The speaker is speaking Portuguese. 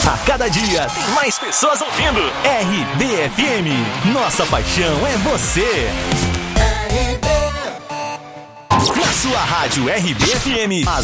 A cada dia tem mais pessoas ouvindo. RBFM. Nossa paixão é você. Na sua rádio RBFM, as